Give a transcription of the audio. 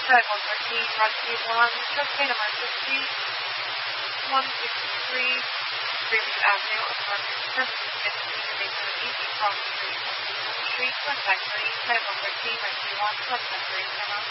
Side 113, Roger 1, Truckman Emergency 163, Greenwich Avenue, apartment services, and easy cross street, Street, contact 30, Side 113, Roger 1, contact 30,